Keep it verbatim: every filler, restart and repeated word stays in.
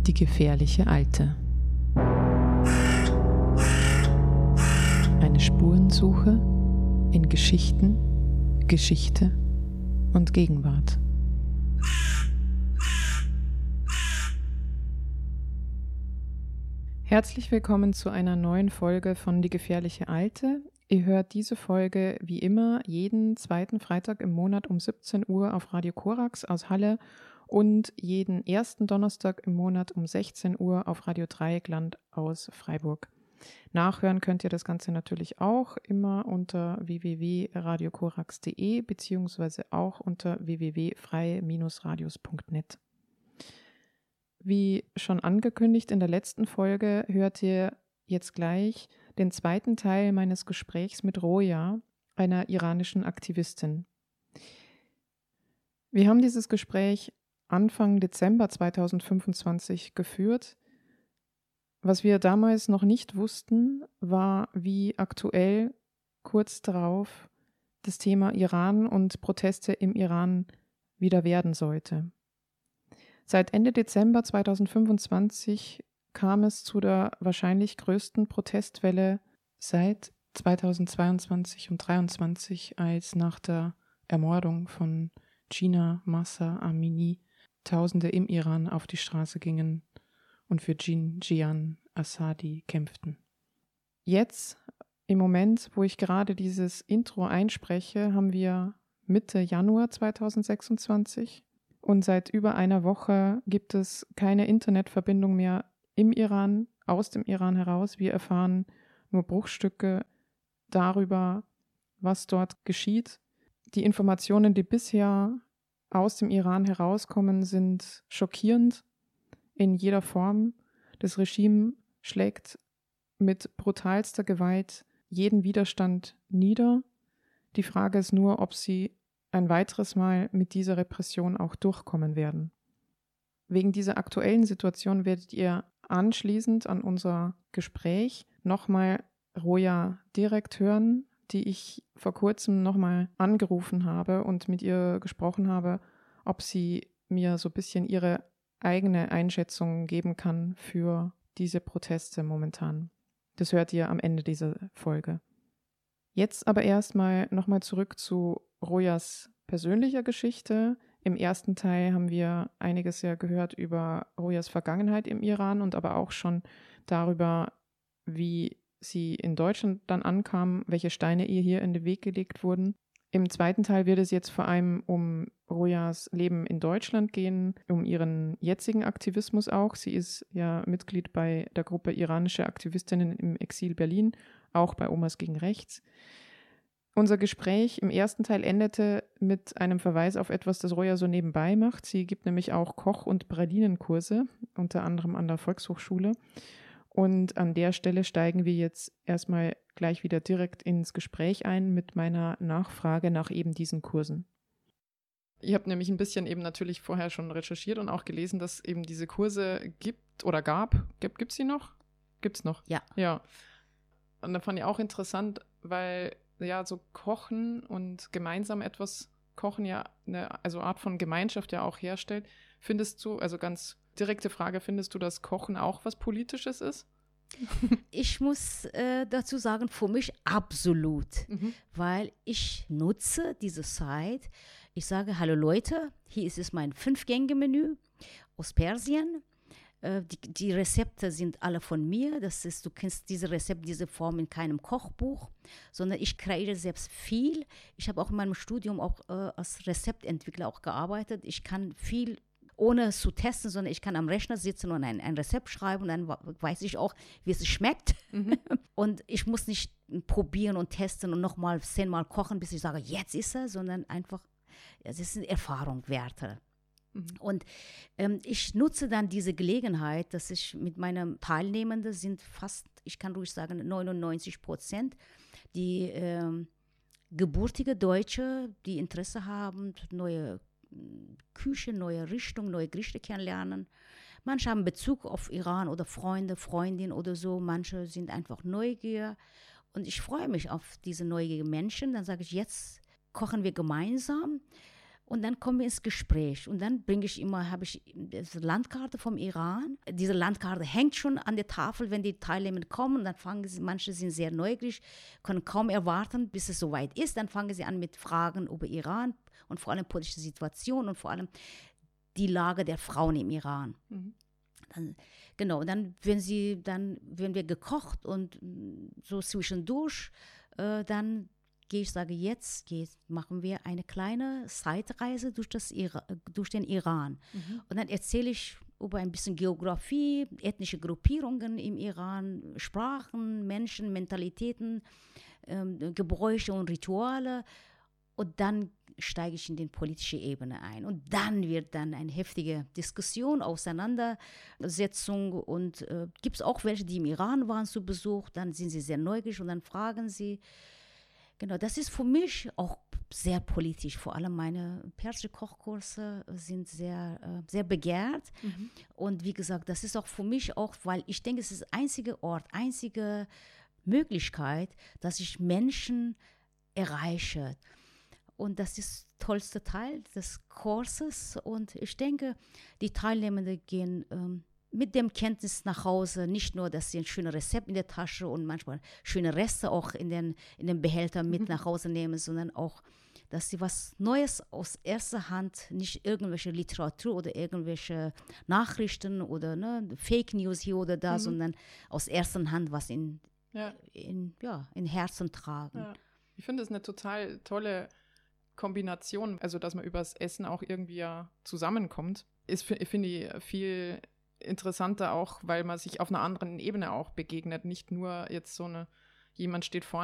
Die gefährliche Alte. Eine Spurensuche in Geschichten, Geschichte und Gegenwart. Herzlich willkommen zu einer neuen Folge von Die gefährliche Alte. Ihr hört diese Folge wie immer jeden zweiten Freitag im Monat um siebzehn Uhr auf Radio Korax aus Halle und jeden ersten Donnerstag im Monat um sechzehn Uhr auf Radio Dreieckland aus Freiburg. Nachhören könnt ihr das Ganze natürlich auch immer unter w w w punkt radio korax punkt d e beziehungsweise auch unter w w w punkt freie radios punkt net. Wie schon angekündigt in der letzten Folge hört ihr jetzt gleich den zweiten Teil meines Gesprächs mit Roja, einer iranischen Aktivistin. Wir haben dieses Gespräch Anfang Dezember zweitausendfünfundzwanzig geführt. Was wir damals noch nicht wussten, war, wie aktuell kurz darauf das Thema Iran und Proteste im Iran wieder werden sollte. Seit Ende Dezember zweitausendfünfundzwanzig kam es zu der wahrscheinlich größten Protestwelle seit zweitausendzweiundzwanzig und zweitausenddreiundzwanzig, als nach der Ermordung von Jina Mahsa Amini Tausende im Iran auf die Straße gingen und für Jin Jian Assadi kämpften. Jetzt, im Moment, wo ich gerade dieses Intro einspreche, haben wir Mitte Januar zweitausendsechsundzwanzig und seit über einer Woche gibt es keine Internetverbindung mehr im Iran, aus dem Iran heraus. Wir erfahren nur Bruchstücke darüber, was dort geschieht. Die Informationen, die bisher aus dem Iran herauskommen, sind schockierend in jeder Form. Das Regime schlägt mit brutalster Gewalt jeden Widerstand nieder. Die Frage ist nur, ob sie ein weiteres Mal mit dieser Repression auch durchkommen werden. Wegen dieser aktuellen Situation werdet ihr anschließend an unser Gespräch nochmal Roja direkt hören, die ich vor kurzem nochmal angerufen habe und mit ihr gesprochen habe, ob sie mir so ein bisschen ihre eigene Einschätzung geben kann für diese Proteste momentan. Das hört ihr am Ende dieser Folge. Jetzt aber erstmal nochmal zurück zu Rojas persönlicher Geschichte. Im ersten Teil haben wir einiges ja gehört über Rojas Vergangenheit im Iran und aber auch schon darüber, wie sie in Deutschland dann ankam, welche Steine ihr hier in den Weg gelegt wurden. Im zweiten Teil wird es jetzt vor allem um Rojas Leben in Deutschland gehen, um ihren jetzigen Aktivismus auch. Sie ist ja Mitglied bei der Gruppe Iranische Aktivistinnen im Exil Berlin, auch bei Omas gegen Rechts. Unser Gespräch im ersten Teil endete mit einem Verweis auf etwas, das Roja so nebenbei macht. Sie gibt nämlich auch Koch- und Pralinenkurse, unter anderem an der Volkshochschule. Und an der Stelle steigen wir jetzt erstmal gleich wieder direkt ins Gespräch ein mit meiner Nachfrage nach eben diesen Kursen. Ich habe nämlich ein bisschen eben natürlich vorher schon recherchiert und auch gelesen, dass eben diese Kurse gibt oder gab. Gibt es sie noch? Gibt es noch? Ja. Ja. Und da fand ich auch interessant, weil ja so Kochen und gemeinsam etwas kochen ja eine also Art von Gemeinschaft ja auch herstellt. Findest du, also ganz direkte Frage, findest du, dass Kochen auch was Politisches ist? Ich muss äh, dazu sagen, für mich absolut, mhm. weil ich nutze diese Zeit. Ich sage, hallo Leute, hier ist es mein Fünf-Gänge-Menü aus Persien. Äh, die, die Rezepte sind alle von mir. Das ist, du kennst diese Rezepte, diese Form in keinem Kochbuch, sondern ich kreiere selbst viel. Ich habe auch in meinem Studium auch äh, als Rezeptentwickler auch gearbeitet. Ich kann viel ohne zu testen, sondern ich kann am Rechner sitzen und ein, ein Rezept schreiben und dann weiß ich auch, wie es schmeckt. Mhm. Und ich muss nicht probieren und testen und nochmal zehnmal kochen, bis ich sage, jetzt ist er, sondern einfach, es ist eine Erfahrung, Werte. Mhm. Und ähm, ich nutze dann diese Gelegenheit, dass ich mit meinen Teilnehmenden sind fast, ich kann ruhig sagen, neunundneunzig Prozent, die ähm, gebürtige Deutsche, die Interesse haben, neue Küche, neue Richtung, neue Gerichte kennenlernen. Manche haben Bezug auf Iran oder Freunde, Freundinnen oder so. Manche sind einfach neugierig. Und ich freue mich auf diese neugierigen Menschen. Dann sage ich, jetzt kochen wir gemeinsam. Und dann kommen wir ins Gespräch und dann bringe ich immer, habe ich eine Landkarte vom Iran. Diese Landkarte hängt schon an der Tafel, wenn die Teilnehmer kommen. Dann fangen sie, manche sind sehr neugierig, können kaum erwarten, bis es soweit ist. Dann fangen sie an mit Fragen über Iran und vor allem politische Situation und vor allem die Lage der Frauen im Iran. Mhm. Dann, genau, dann werden sie, dann werden wir gekocht und so zwischendurch, äh, dann gehe ich, sage jetzt, gehe, machen wir eine kleine Zeitreise durch, das Ira- durch den Iran. Mhm. Und dann erzähle ich über ein bisschen Geografie, ethnische Gruppierungen im Iran, Sprachen, Menschen, Mentalitäten, ähm, Gebräuche und Rituale. Und dann steige ich in die politische Ebene ein. Und dann wird dann eine heftige Diskussion, Auseinandersetzung. Und äh, gibt es auch welche, die im Iran waren zu Besuch, dann sind sie sehr neugierig und dann fragen sie. Genau, das ist für mich auch sehr politisch. Vor allem meine persische Kochkurse sind sehr, äh, sehr begehrt. Mhm. Und wie gesagt, das ist auch für mich auch, weil ich denke, es ist der einzige Ort, einzige Möglichkeit, dass ich Menschen erreiche. Und das ist der tollste Teil des Kurses. Und ich denke, die Teilnehmenden gehen ähm, mit dem Kenntnis nach Hause, nicht nur, dass sie ein schönes Rezept in der Tasche und manchmal schöne Reste auch in den, in den Behälter mit mhm. nach Hause nehmen, sondern auch, dass sie was Neues aus erster Hand, nicht irgendwelche Literatur oder irgendwelche Nachrichten oder ne, Fake News hier oder da, mhm. sondern aus erster Hand was in, ja. in, ja, in Herzen tragen. Ja. Ich finde es eine total tolle Kombination, also dass man übers Essen auch irgendwie ja zusammenkommt, ist, finde ich, viel interessanter auch, weil man sich auf einer anderen Ebene auch begegnet. Nicht nur jetzt so eine, jemand steht vorne